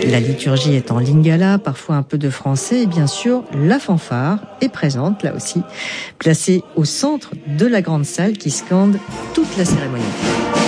La liturgie est en lingala, parfois un peu de français, et bien sûr, la fanfare est présente, là aussi, placée au centre de la grande salle qui scande toute la cérémonie.